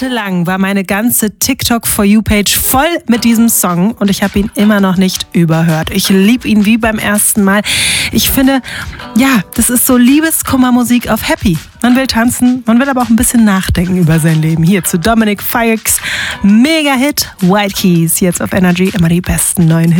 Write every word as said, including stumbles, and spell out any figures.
Monatelang war meine ganze TikTok For You-Page voll mit diesem Song und ich habe ihn immer noch nicht überhört. Ich liebe ihn wie beim ersten Mal. Ich finde, ja, das ist so Liebeskummermusik auf Happy. Man will tanzen, man will aber auch ein bisschen nachdenken über sein Leben. Hier zu Dominic Fires Mega-Hit White Keys, jetzt auf Energy, immer die besten neuen Hits.